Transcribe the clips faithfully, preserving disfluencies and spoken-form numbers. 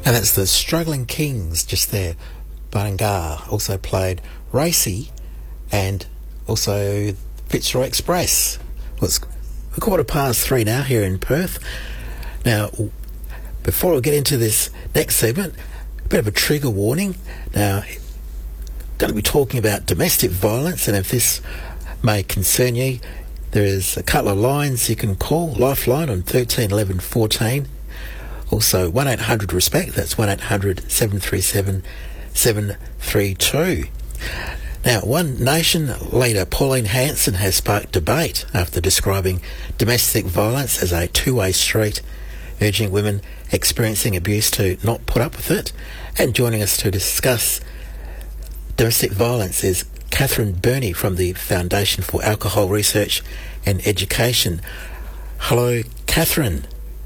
And that's the Struggling Kings just there. Barngar also played Racy and also Fitzroy Express. Well, it's a quarter past three now here in Perth. Now, before we get into this next segment, a bit of a trigger warning. Now, going to be talking about domestic violence, and if this may concern you, there is a couple of lines you can call. Lifeline on thirteen eleven fourteen. Also one eight hundred RESPECT, that's one eight hundred seven three seven seven three two. Now, One Nation leader Pauline Hanson has sparked debate after describing domestic violence as a two-way street, urging women experiencing abuse to not put up with it. And joining us to discuss domestic violence is Catherine Burney from the Foundation for Alcohol Research and Education. Hello, Catherine.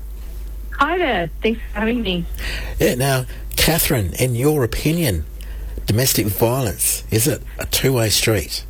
Hi there. Thanks for having me. Yeah, now, Catherine, in your opinion, domestic violence, is it a two-way street?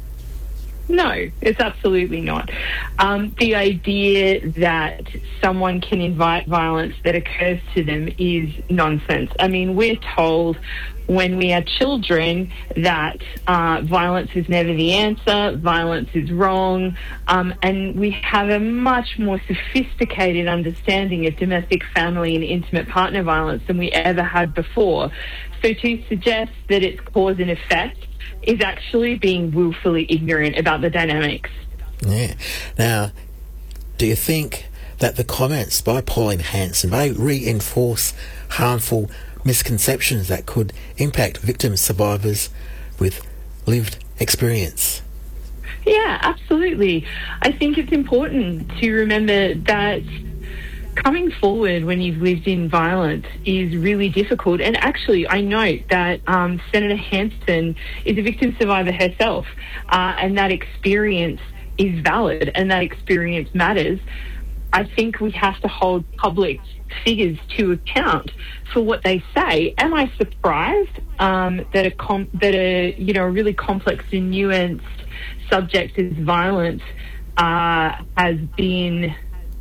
No, it's absolutely not. Um, the idea that someone can invite violence that occurs to them is nonsense. I mean, we're told when we are children that uh, violence is never the answer, violence is wrong, um, and we have a much more sophisticated understanding of domestic, family and intimate partner violence than we ever had before. So to suggest that it's cause and effect is actually being willfully ignorant about the dynamics. Yeah. Now, do you think that the comments by Pauline Hanson may reinforce harmful misconceptions that could impact victim survivors with lived experience? Yeah, absolutely. I think it's important to remember that coming forward when you've lived in violence is really difficult. And actually, I note that um, Senator Hanson is a victim survivor herself, uh, and that experience is valid and that experience matters. I think we have to hold public figures to account for what they say. Am I surprised um, that a com- that a you know a really complex and nuanced subject as violence uh, has been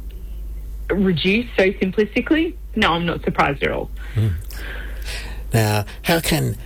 reduced so simplistically? No, I'm not surprised at all. Mm. Now, how can